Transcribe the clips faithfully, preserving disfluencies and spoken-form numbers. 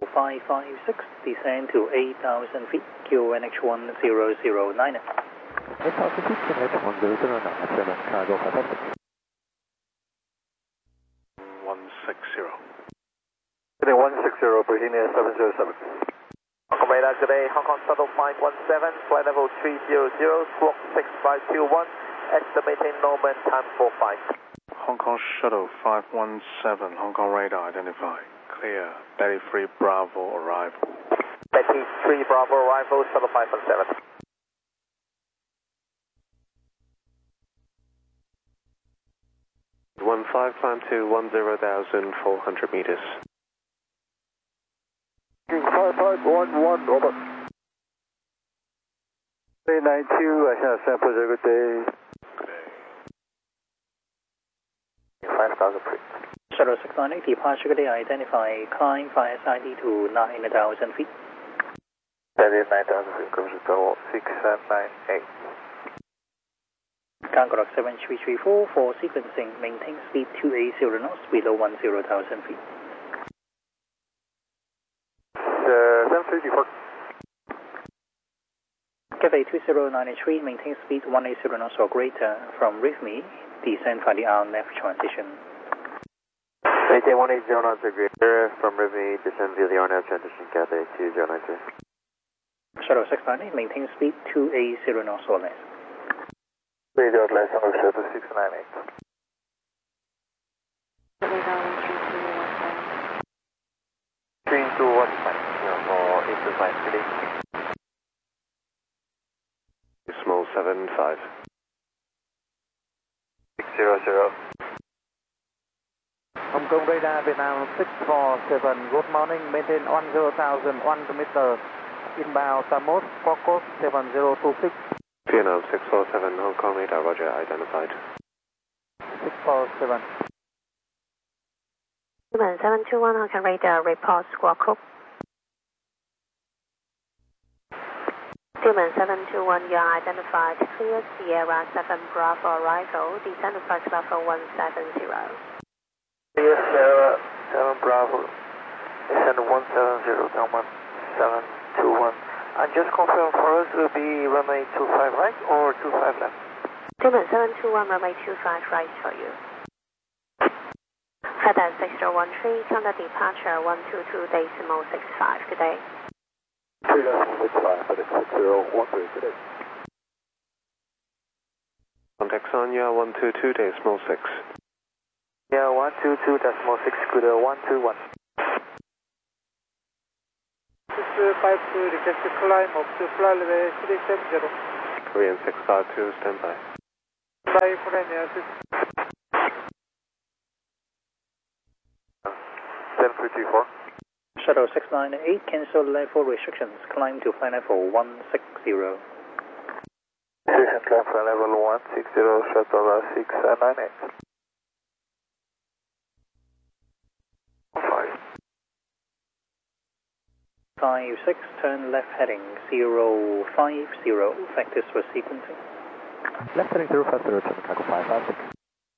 five five six, descend to eight thousand feet, Q N H one zero zero nine. eight thousand feet, Q N H one zero zero nine, seven cargo fantastic. one six zero. Today one six zero, Virginia seven zero seven. Hong Kong radar today, Hong Kong shuttle five one seven, flight level three zero zero, squawk six five two one, estimating Norman time four five. Hong Kong shuttle five one seven, Hong Kong radar identified. Clear, Betty three Bravo arrival. Betty three Bravo arrival, shuttle five one seven. one five climb to one zero thousand four hundred meters. five five one one, over. three nine two, I have San Jose, good day. five thousand feet. Shuttle six nine eight, departure today, identify, climb via S I D to nine thousand feet. That is nine thousand feet, comes to total six nine eight. Cargo log seven three three four for sequencing, maintain speed two eighty knots below ten thousand feet. seven three four. Cathay two zero nine three, maintain speed one eighty knots or greater from R I F M E, descend via the R N F transition. Maintain one eighty knots or greater from R I F M E, descend via the R N F transition, Cathay two zero nine three. Shuttle six nine eight, maintain speed two eighty knots or less. three dot less on Shuttle six nine eight. three two one five, for eight two five today. Small seven five. six zero zero. Hong Kong radar Vietnam six four seven, good morning, maintain one zero thousand one meter. Inbound Samos, Focus seven zero two six. Vietnam six four seven, Hong Kong radar, roger, identified. six four seven. seven two one, Hong Kong radar, report squawk up. seven two one, you are identified, clear Sierra seven Bravo arrival, descend to flight level one seven zero. Clear Sierra seven Bravo, descend one seven zero, Delman seven two one. And just confirm for us, will be runway two five right or two five left? seven two one, runway two five right for you. Feather six zero one three, counter departure one two two decimal six five, good day. three decimal six five, Feather six zero one three, good day. Contact Sanya one two two decimal six. Yeah, one two two decimal six, good day, one two one. six five two, request to climb up to flight level three seven zero. Korean six five two, stand by. Bye, Korean six. seven three three four. Shuttle six nine eight, cancel level restrictions, climb to flight level one six zero. Station climb flight level one six zero, shuttle six nine eight. five. five six, turn left heading zero five zero, factors for sequencing. Left heading zero five zero, turn cargo five five six.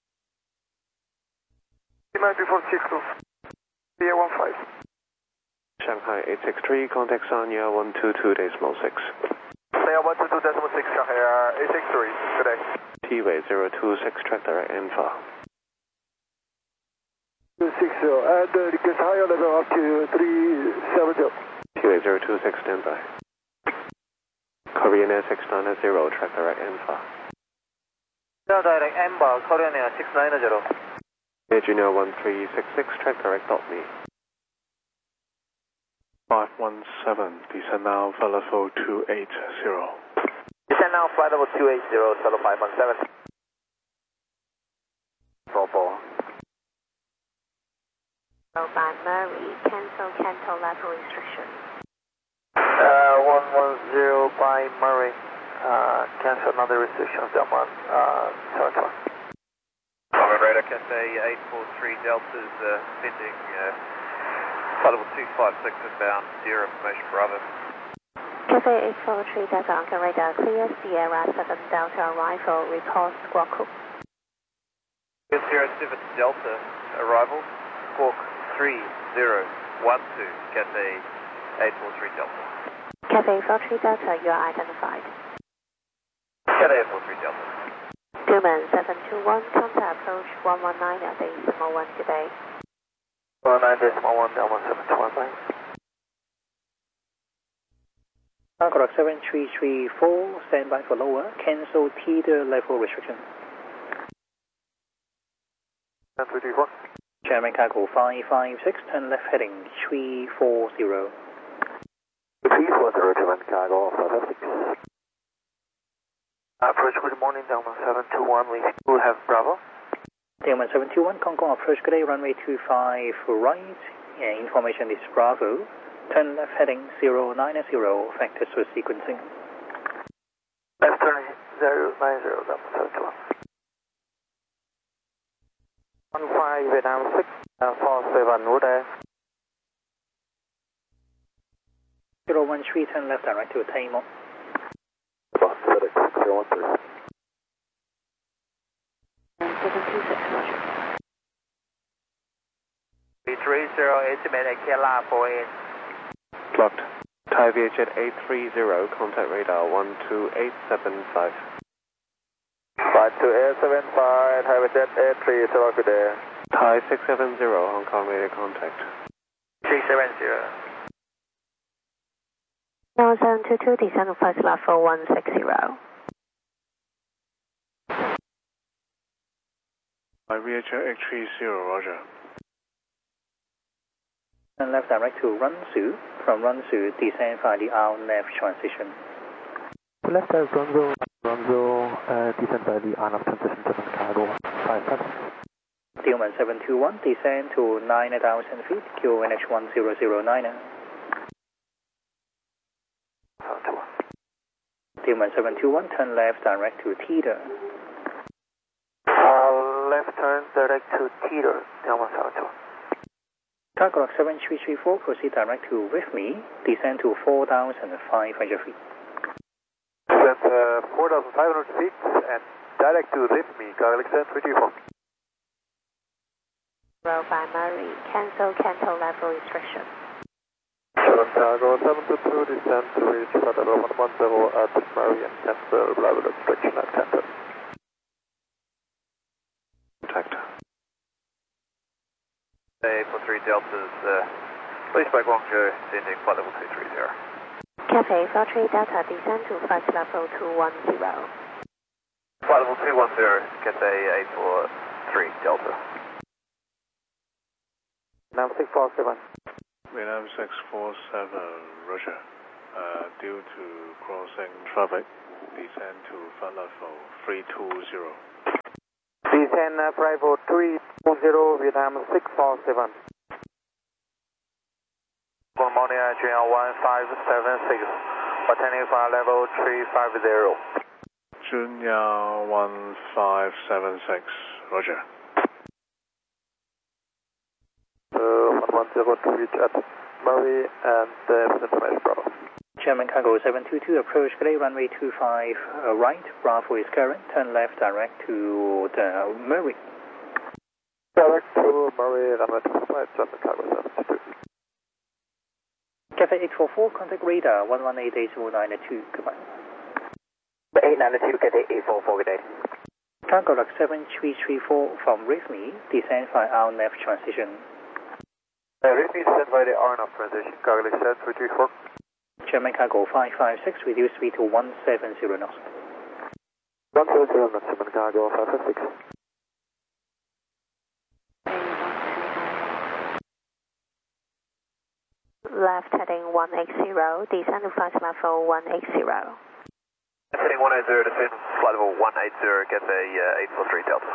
nine before six two. Year one five. Shanghai eight six three, contact Sanya one two two decimal six. Sanya one two two decimal six, Shanghai eight six three, good day. T-way zero two six, track direct Alpha. two six zero, and uh, request higher level up to three seven zero. T-way zero two six, stand by. Korean Air six nine zero, track direct Alpha. Now direct Amber, Korean Air six nine zero. Air Junior one three six six, track direct dot me. five one seven, descend now, flight level two eighty. Descend now, flight level two eighty, shuttle five one seven. Bravo. By Murray, cancel cancel level restriction. Uh, one one zero by Murray. Uh, cancel another restriction, Delman. Uh, seven two one. Alright, radar Cathay eight four three Delta's uh, pending uh, flight level two five six inbound, zero information Bravo. Cathay eight four three Delta, Hong Kong radar, clear Sierra seven Delta arrival, report squawk up. zero seven Delta arrival, squawk three zero one two, Cathay eight four three Delta. Cathay eight four three Delta, you are identified. Cathay eight four three Delta. Dillman seven two one, contact approach one one nine at decimal one today. one nine decimal one, Delta seven two one, thanks. Anchor seven three three four, stand by for lower, cancel teeter level restriction. seven three three four. Chairman cargo five five six, turn left heading three four zero. three four zero, Chairman cargo five five six. Approach, good morning, Delta seven two one, we will have Bravo. Delta seven two one, Hong Kong approach good day, runway two five right, yeah, information is Bravo. Turn left heading zero nine zero, factors for sequencing. Left turn zero nine zero, Delta seven two one. one five Vietnam six four seven, wood air. zero one three, turn left direct to Tamor. zero one three. seven two six, roger. three zero, estimate Kela for in. Blocked. Thai VHF eight three zero, contact radar one two eight seven five. five two eight seven five, Thai VHF eight three zero, good day. Thai six seven zero, Hong Kong radar contact. six seven zero. Now seven two two, descend to flight level one six zero. I V H F eight three zero, roger. Turn left direct to Runsu. From Runsu, descend via the R N A V transition. Left as Runzo, Runzo, uh, descend by the R N A V transition, German cargo five five six. Delta seven two one, descend to nine thousand feet, Q N H one zero zero nine. Delta seven two one, turn left direct to Teeter. Uh, left turn direct to Teeter, Delta seven two one. Cargo seven three three four, proceed direct to with me, descend to four thousand five hundred feet. Descend uh, four thousand five hundred feet and direct to Ripme, Cargo seven three three four. Row by Murray, cancel Canto level restriction. seven Cargo seven two two, descend to reach flight level one one zero at Murray and cancel level restriction at Canton. Contact. eight four three Delta's, uh, please by Guangzhou, descending flight level two three zero. Cathay eight four three Delta, descend to flight level two one zero. Flight level two one zero, Cathay eight four three Delta. Now six four seven. Vietnam six four seven, roger. Uh, due to crossing traffic, descend to flight level three two zero. Descend uh, Bravo three two zero, Vietnam six four seven. Good morning, Adrian one five seven six, attending flight level three five zero. Junya one five seven six, roger. Uh, one one zero to reach at Murray and uh, Central Bravo. German cargo seven two two, approach good day, runway two five uh, right, Bravo is current, turn left direct to the Murray. Direct to Murray, runway two five, German cargo seven two two. Cathay eight four four, contact radar one one eight eight zero nine two, goodbye. eight nine two, Cathay eight four four, good day. Cargo log seven three three four from Rifme, descend via R N A V transition. Uh, Rifme descend by the R N A V transition, cargo seven three three four. German cargo five five six, reduce speed to one seven zero knots. one seven zero knots, German cargo five five six. Left heading one eight zero, descend to flight level one eight zero. Heading one eight zero, descend flight level one eight zero, Cathay uh, eight four three Delta.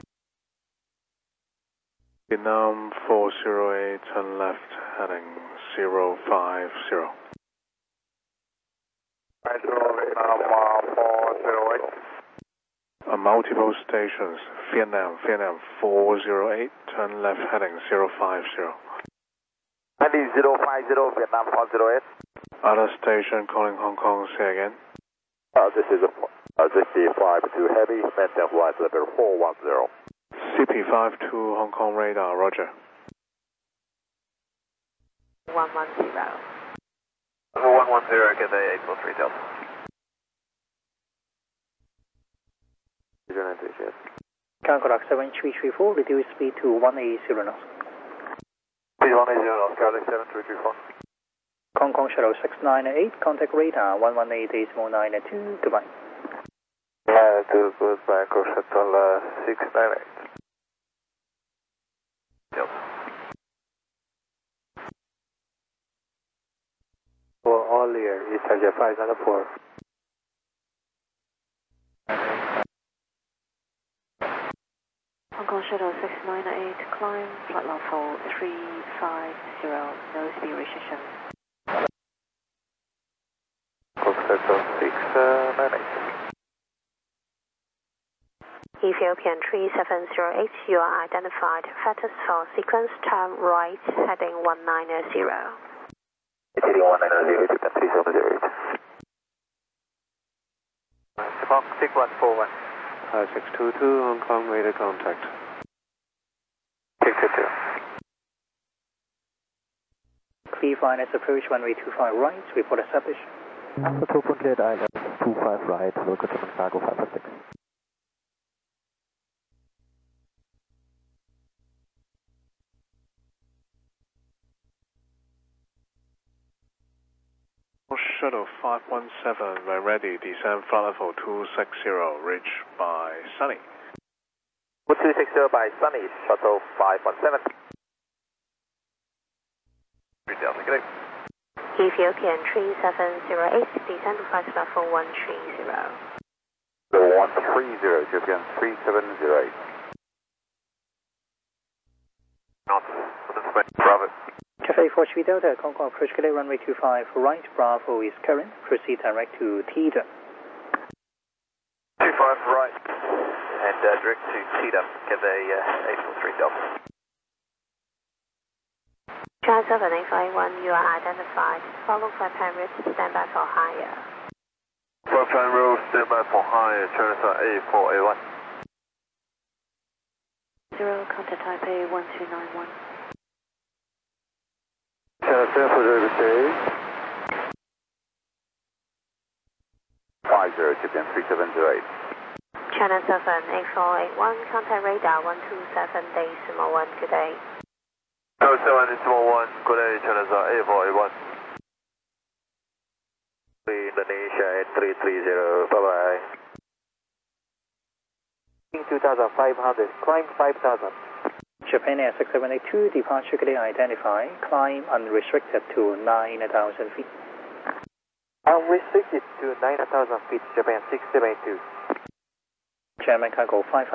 Vietnam four zero eight, turn left, heading zero five zero. Right, Vietnam four zero eight. Uh, multiple stations, Vietnam, Vietnam four zero eight, turn left, heading zero five zero. Andy zero five zero, Vietnam four zero eight. Other station calling Hong Kong, say again. Uh, this is a uh, this is five two heavy, maintain flight level four one zero. C P five two Hong Kong radar, roger. one one zero. one one zero, Cathay eight four three Delta. zero nine three, yes. Concord seven three three four, reduce speed to one eighty knots. Speed one eighty knots, Cardiac seven three three four. Hong Kong Shuttle six nine eight, contact radar one one eight point nine two, goodbye. Uh, to goodbye, Hong Kong Shuttle uh, six nine eight. Delta. For all year, East Asia five nine four. Hong Kong Shuttle six nine eight, climb flight level three five zero, no speed restriction. Hong Kong Shuttle six nine eight. Ethiopian three seven zero eight, you are identified. Factors for sequence, turn right, heading one nine zero. Heading one nine zero, Ethiopian three seven zero eight. Fox six one four one. Hi six two two, Hong Kong radar contact. six two two. Clear finance approach runway two five right, report established. Alpha two point eight, I L S two five right, local German cargo five five six. Shuttle five one seven, when ready, descend flight level two six zero, reach by Sunny. two six zero by Sunny, Shuttle five one seven. three Delta, good day. Ethiopian three seven zero eight, descend to flight level one three zero. one three zero, Ethiopian three seven zero eight. Not, Bravo. Cathay four three Delta, Hong Kong approach today, runway two five right, Bravo is current, proceed direct to Tida. two five right, and uh, direct to Tida, Cathay uh, eight four three Delta. China seven eight five one, you are identified. Follow flight plan route, stand by for higher. Flight plan route, stand by for higher, China eight four eight one. Zero, contact Taipei one two nine one. China seven four zero, good day. five zero, Ethiopian three seven zero eight. China seven eight four eight one, contact radar one two seven decimal one, good day. two seven decimal one, good day, China eight four eight one. Indonesia eight three three zero, bye bye. two thousand five hundred, climb five thousand. Japan Air six seven eight two, departure today identified, climb unrestricted to nine thousand feet. Unrestricted to nine thousand feet, Japan six seven eight two. German cargo five